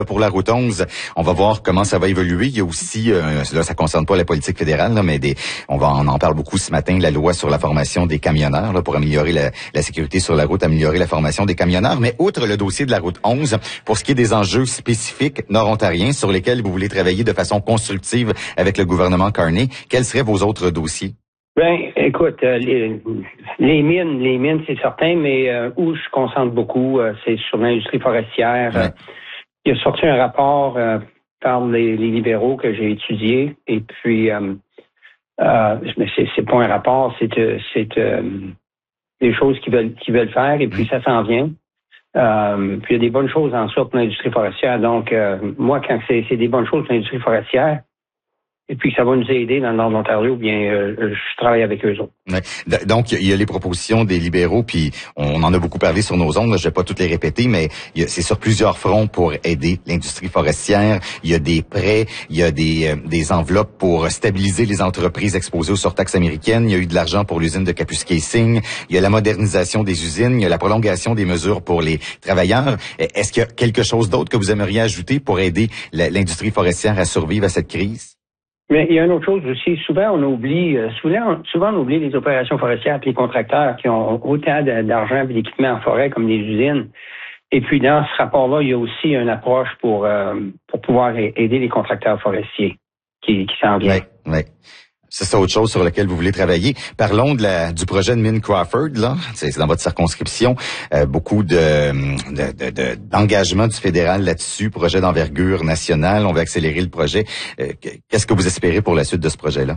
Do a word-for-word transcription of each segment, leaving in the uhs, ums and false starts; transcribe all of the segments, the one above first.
Pour la route onze, on va voir comment ça va évoluer. Il y a aussi, euh, là, ça concerne pas la politique fédérale, là, mais des, on va, on en parle beaucoup ce matin, la loi sur la formation des camionneurs, là, pour améliorer la, la sécurité sur la route, améliorer la formation des camionneurs. Mais outre le dossier de la route onze, pour ce qui est des enjeux spécifiques nord-ontariens sur lesquels vous voulez travailler de façon constructive avec le gouvernement Carney, quels seraient vos autres dossiers? Ben, écoute, euh, les, les mines, les mines, c'est certain, mais euh, où je concentre beaucoup, euh, c'est sur l'industrie forestière. Ouais. Euh, Il a sorti un rapport euh, par les, les libéraux que j'ai étudié, et puis euh, euh, mais c'est, c'est pas un rapport, c'est euh, c'est euh, des choses qu'ils veulent qu'ils veulent faire, et puis ça s'en vient. Euh, puis il y a des bonnes choses en ça pour l'industrie forestière. Donc euh, moi, quand c'est, c'est des bonnes choses pour l'industrie forestière, et puis ça va nous aider dans le nord de l'Ontario, bien euh, je travaille avec eux autres. Ouais. Donc, il y a les propositions des libéraux, puis on en a beaucoup parlé sur nos ondes, là, je vais pas toutes les répéter, mais il y a, c'est sur plusieurs fronts pour aider l'industrie forestière. Il y a des prêts, il y a des, euh, des enveloppes pour stabiliser les entreprises exposées aux surtaxes américaines. Il y a eu de l'argent pour l'usine de Kapuskasing. Il y a la modernisation des usines. Il y a la prolongation des mesures pour les travailleurs. Est-ce qu'il y a quelque chose d'autre que vous aimeriez ajouter pour aider la, l'industrie forestière à survivre à cette crise? Mais il y a une autre chose aussi. Souvent, on oublie, souvent, souvent on oublie les opérations forestières et les contracteurs qui ont autant d'argent et d'équipements en forêt comme les usines. Et puis, dans ce rapport-là, il y a aussi une approche pour euh, pour pouvoir aider les contracteurs forestiers qui, qui s'en viennent. Oui, oui. Ça, c'est autre chose sur laquelle vous voulez travailler. Parlons de la, du projet de mine Crawford, là. C'est, c'est dans votre circonscription. Euh, beaucoup de, de, de, de, d'engagement du fédéral là-dessus. Projet d'envergure nationale. On veut accélérer le projet. Euh, qu'est-ce que vous espérez pour la suite de ce projet-là?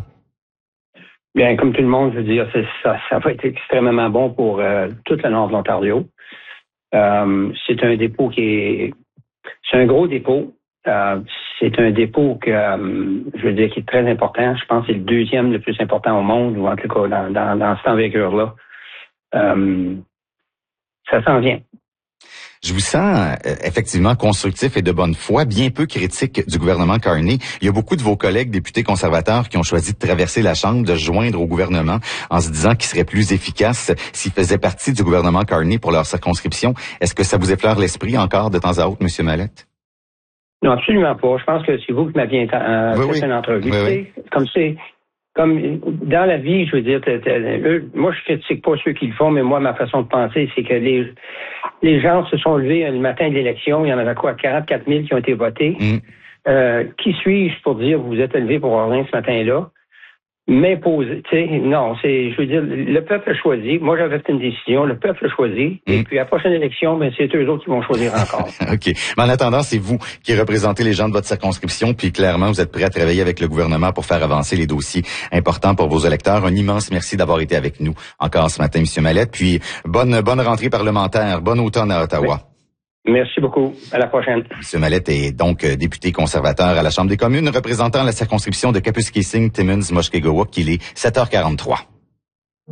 Bien, comme tout le monde, je veux dire, c'est, ça, ça va être extrêmement bon pour euh, tout le nord de l'Ontario. Euh, c'est un dépôt qui est, c'est un gros dépôt. Euh, c'est un dépôt que, euh, je veux dire, qui est très important. Je pense que c'est le deuxième le plus important au monde, ou en tout cas dans, dans, dans cette envergure-là. Euh, ça s'en vient. Je vous sens euh, effectivement constructif et de bonne foi, bien peu critique du gouvernement Carney. Il y a beaucoup de vos collègues députés conservateurs qui ont choisi de traverser la Chambre, de se joindre au gouvernement en se disant qu'il serait plus efficace s'ils faisaient partie du gouvernement Carney pour leur circonscription. Est-ce que ça vous effleure l'esprit encore de temps à autre, M. Mallette? Non, absolument pas. Je pense que c'est vous qui m'aviez euh, oui, fait oui. une entrevue. Oui, oui. Comme c'est, comme dans la vie, je veux dire, t'es, t'es, eux, moi je critique pas ceux qui le font, mais moi ma façon de penser, c'est que les les gens se sont levés le matin de l'élection. Il y en avait quoi, quarante-quatre mille qui ont été votés. Mm. Euh, qui suis-je pour dire vous vous êtes levé pour rien ce matin-là? M'imposer, tu sais, non, c'est, je veux dire, le peuple a choisi. Moi, j'avais fait une décision, le peuple a choisi. Mm. Et puis, à la prochaine élection, ben, c'est eux autres qui vont choisir encore. OK. Mais en attendant, c'est vous qui représentez les gens de votre circonscription, puis clairement, vous êtes prêts à travailler avec le gouvernement pour faire avancer les dossiers importants pour vos électeurs. Un immense merci d'avoir été avec nous encore ce matin, M. Mallette. Puis, bonne, bonne rentrée parlementaire, bon automne à Ottawa. Oui. Merci beaucoup. À la prochaine. M. Mallette est donc député conservateur à la Chambre des communes, représentant la circonscription de Kapuskasing, Timmins, Mushkegowuk. Il est sept heures quarante-trois.